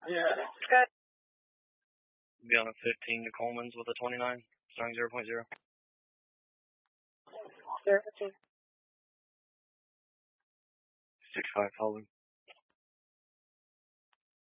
Yeah. Good. Be on a 15 to Coleman's with a 29, starting 0.0. 015. 65 following.